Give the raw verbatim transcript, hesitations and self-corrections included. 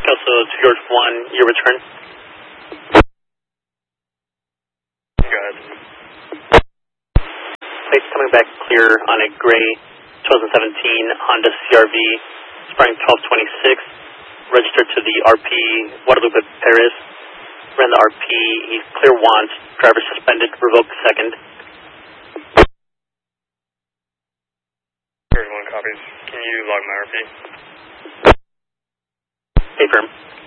Kelso to George one, your return. Go ahead. Plate coming back clear on a gray twenty seventeen Honda C R V, Sprang twelve twenty-six, registered to the R P Guadalupe Perez. Ran the R P, he's clear once, driver suspended, revoked second. George one copies. Can you log my R P? Affirm.